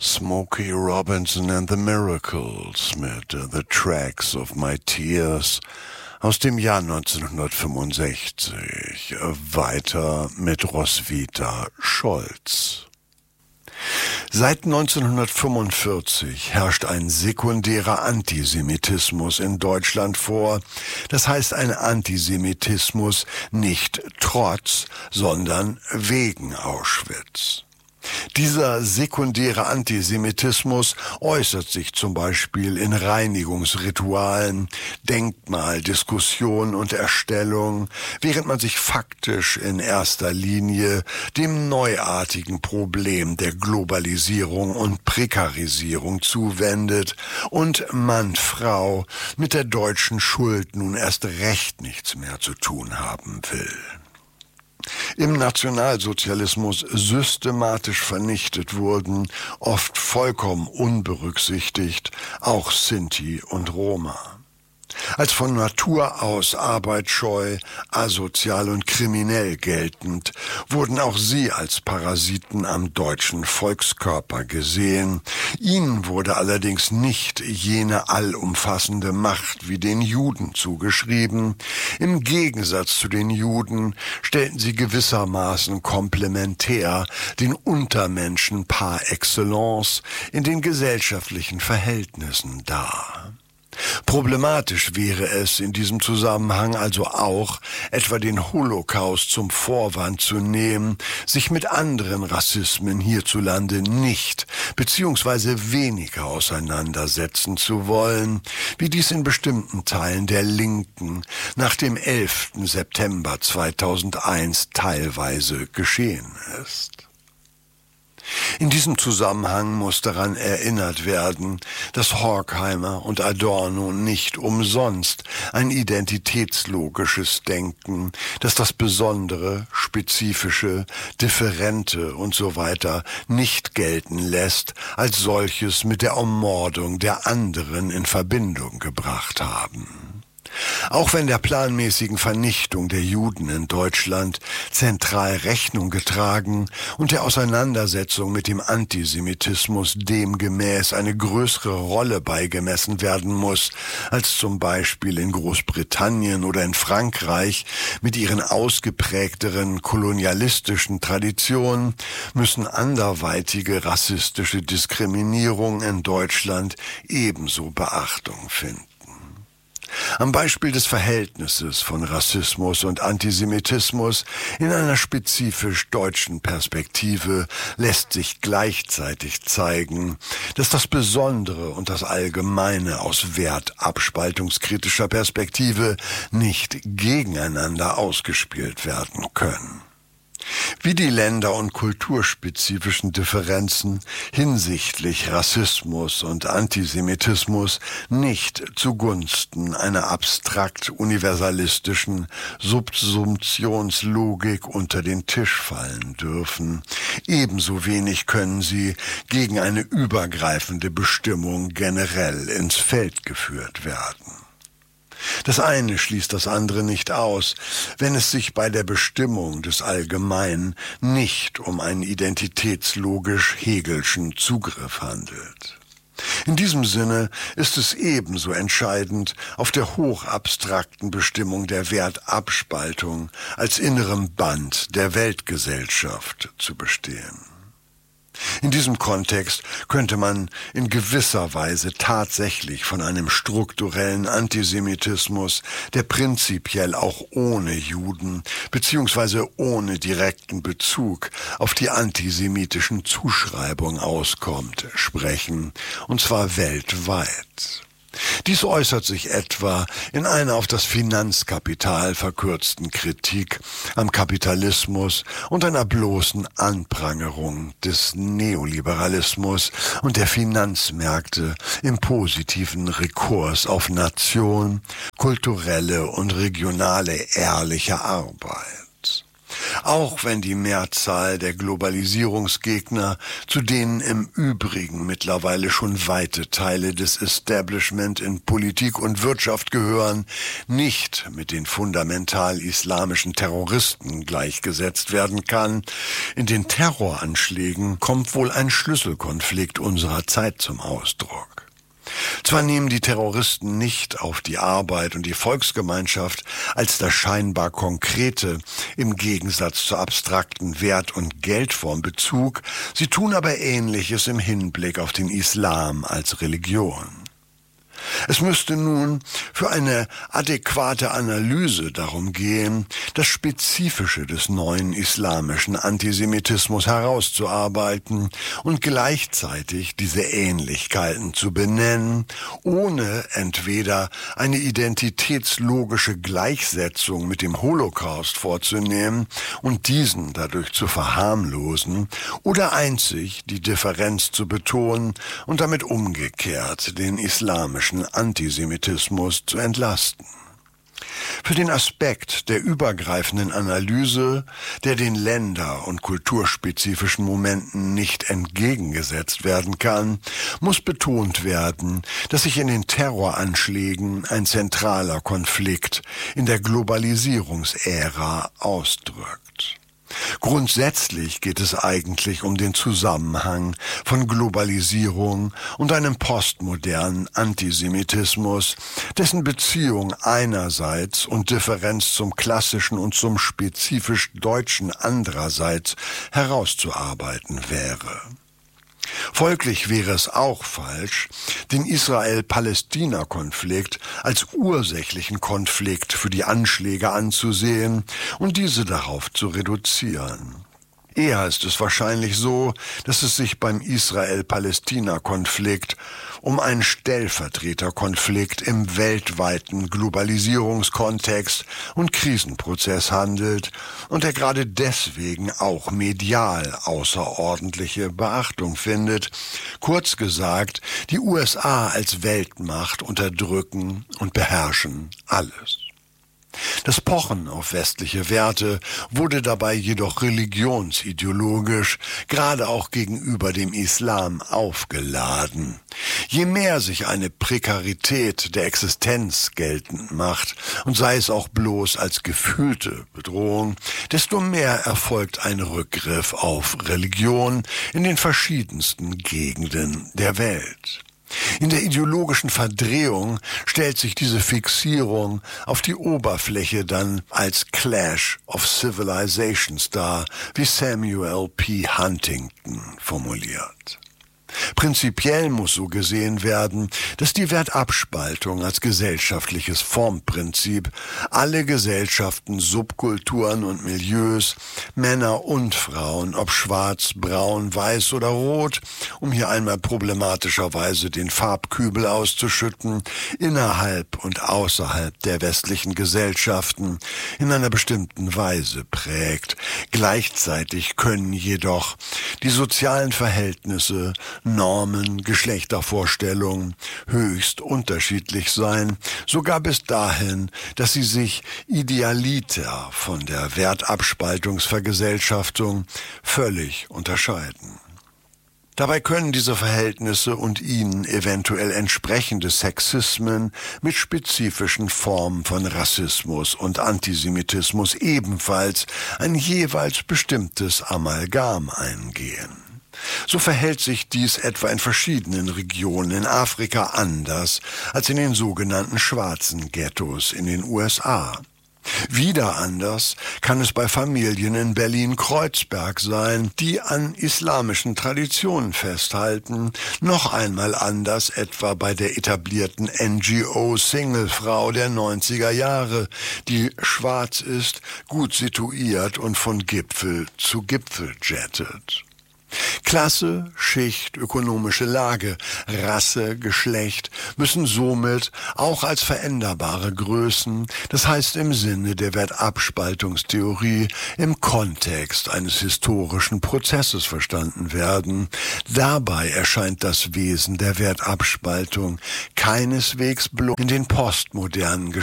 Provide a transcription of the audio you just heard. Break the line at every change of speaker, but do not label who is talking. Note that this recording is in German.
Smokey Robinson and the Miracles mit The Tracks of My Tears aus dem Jahr 1965. Weiter mit Roswitha Scholz. Seit 1945 herrscht ein sekundärer Antisemitismus in Deutschland vor. Das heißt ein Antisemitismus nicht trotz, sondern wegen Auschwitz. Dieser sekundäre Antisemitismus äußert sich zum Beispiel in Reinigungsritualen, Denkmaldiskussion und Erstellung, während man sich faktisch in erster Linie dem neuartigen Problem der Globalisierung und Prekarisierung zuwendet und Mann-Frau mit der deutschen Schuld nun erst recht nichts mehr zu tun haben will. Im Nationalsozialismus systematisch vernichtet wurden, oft vollkommen unberücksichtigt, auch Sinti und Roma. Als von Natur aus arbeitsscheu, asozial und kriminell geltend, wurden auch sie als Parasiten am deutschen Volkskörper gesehen. Ihnen wurde allerdings nicht jene allumfassende Macht wie den Juden zugeschrieben. Im Gegensatz zu den Juden stellten sie gewissermaßen komplementär den Untermenschen par excellence in den gesellschaftlichen Verhältnissen dar. Problematisch wäre es in diesem Zusammenhang also auch, etwa den Holocaust zum Vorwand zu nehmen, sich mit anderen Rassismen hierzulande nicht bzw. weniger auseinandersetzen zu wollen, wie dies in bestimmten Teilen der Linken nach dem 11. September 2001 teilweise geschehen ist. In diesem Zusammenhang muss daran erinnert werden, dass Horkheimer und Adorno nicht umsonst ein identitätslogisches Denken, das das Besondere, Spezifische, Differente usw. Nicht gelten lässt, als solches mit der Ermordung der anderen in Verbindung gebracht haben. Auch wenn der planmäßigen Vernichtung der Juden in Deutschland zentral Rechnung getragen und der Auseinandersetzung mit dem Antisemitismus demgemäß eine größere Rolle beigemessen werden muss, als zum Beispiel in Großbritannien oder in Frankreich mit ihren ausgeprägteren kolonialistischen Traditionen, müssen anderweitige rassistische Diskriminierung in Deutschland ebenso Beachtung finden. Am Beispiel des Verhältnisses von Rassismus und Antisemitismus in einer spezifisch deutschen Perspektive lässt sich gleichzeitig zeigen, dass das Besondere und das Allgemeine aus wertabspaltungskritischer Perspektive nicht gegeneinander ausgespielt werden können. Wie die länder- und kulturspezifischen Differenzen hinsichtlich Rassismus und Antisemitismus nicht zugunsten einer abstrakt universalistischen Subsumptionslogik unter den Tisch fallen dürfen, ebenso wenig können sie gegen eine übergreifende Bestimmung generell ins Feld geführt werden. Das eine schließt das andere nicht aus, wenn es sich bei der Bestimmung des Allgemeinen nicht um einen identitätslogisch-hegelschen Zugriff handelt. In diesem Sinne ist es ebenso entscheidend, auf der hochabstrakten Bestimmung der Wertabspaltung als innerem Band der Weltgesellschaft zu bestehen. In diesem Kontext könnte man in gewisser Weise tatsächlich von einem strukturellen Antisemitismus, der prinzipiell auch ohne Juden bzw. ohne direkten Bezug auf die antisemitischen Zuschreibungen auskommt, sprechen, und zwar weltweit. Dies äußert sich etwa in einer auf das Finanzkapital verkürzten Kritik am Kapitalismus und einer bloßen Anprangerung des Neoliberalismus und der Finanzmärkte im positiven Rekurs auf Nation, kulturelle und regionale ehrliche Arbeit. Auch wenn die Mehrzahl der Globalisierungsgegner, zu denen im Übrigen mittlerweile schon weite Teile des Establishment in Politik und Wirtschaft gehören, nicht mit den fundamental islamischen Terroristen gleichgesetzt werden kann, in den Terroranschlägen kommt wohl ein Schlüsselkonflikt unserer Zeit zum Ausdruck. Zwar nehmen die Terroristen nicht auf die Arbeit und die Volksgemeinschaft als das scheinbar Konkrete im Gegensatz zur abstrakten Wert- und Geldform Bezug, sie tun aber Ähnliches im Hinblick auf den Islam als Religion. Es müsste nun für eine adäquate Analyse darum gehen, das Spezifische des neuen islamischen Antisemitismus herauszuarbeiten und gleichzeitig diese Ähnlichkeiten zu benennen, ohne entweder eine identitätslogische Gleichsetzung mit dem Holocaust vorzunehmen und diesen dadurch zu verharmlosen, oder einzig die Differenz zu betonen und damit umgekehrt den islamischen Antisemitismus zu entlasten. Für den Aspekt der übergreifenden Analyse, der den länder- und kulturspezifischen Momenten nicht entgegengesetzt werden kann, muss betont werden, dass sich in den Terroranschlägen ein zentraler Konflikt in der Globalisierungsära ausdrückt. Grundsätzlich geht es eigentlich um den Zusammenhang von Globalisierung und einem postmodernen Antisemitismus, dessen Beziehung einerseits und Differenz zum klassischen und zum spezifisch Deutschen andererseits herauszuarbeiten wäre. Folglich wäre es auch falsch, den Israel-Palästina-Konflikt als ursächlichen Konflikt für die Anschläge anzusehen und diese darauf zu reduzieren. Eher ist es wahrscheinlich so, dass es sich beim Israel-Palästina-Konflikt um einen Stellvertreterkonflikt im weltweiten Globalisierungskontext und Krisenprozess handelt und der gerade deswegen auch medial außerordentliche Beachtung findet. Kurz gesagt, die USA als Weltmacht unterdrücken und beherrschen alles. Das Pochen auf westliche Werte wurde dabei jedoch religionsideologisch, gerade auch gegenüber dem Islam, aufgeladen. Je mehr sich eine Prekarität der Existenz geltend macht, und sei es auch bloß als gefühlte Bedrohung, desto mehr erfolgt ein Rückgriff auf Religion in den verschiedensten Gegenden der Welt. In der ideologischen Verdrehung stellt sich diese Fixierung auf die Oberfläche dann als Clash of Civilizations dar, wie Samuel P. Huntington formuliert. Prinzipiell muss so gesehen werden, dass die Wertabspaltung als gesellschaftliches Formprinzip alle Gesellschaften, Subkulturen und Milieus, Männer und Frauen, ob schwarz, braun, weiß oder rot, um hier einmal problematischerweise den Farbkübel auszuschütten, innerhalb und außerhalb der westlichen Gesellschaften in einer bestimmten Weise prägt. Gleichzeitig können jedoch die sozialen Verhältnisse, Normen, Geschlechtervorstellungen höchst unterschiedlich sein, sogar bis dahin, dass sie sich idealiter von der Wertabspaltungsvergesellschaftung völlig unterscheiden. Dabei können diese Verhältnisse und ihnen eventuell entsprechende Sexismen mit spezifischen Formen von Rassismus und Antisemitismus ebenfalls ein jeweils bestimmtes Amalgam eingehen. So verhält sich dies etwa in verschiedenen Regionen in Afrika anders als in den sogenannten schwarzen Ghettos in den USA. Wieder anders kann es bei Familien in Berlin-Kreuzberg sein, die an islamischen Traditionen festhalten, noch einmal anders etwa bei der etablierten NGO-Singlefrau der 90er Jahre, die schwarz ist, gut situiert und von Gipfel zu Gipfel jettet. Klasse, Schicht, ökonomische Lage, Rasse, Geschlecht müssen somit auch als veränderbare Größen, das heißt im Sinne der Wertabspaltungstheorie, im Kontext eines historischen Prozesses verstanden werden. Dabei erscheint das Wesen der Wertabspaltung keineswegs bloß in den postmodernen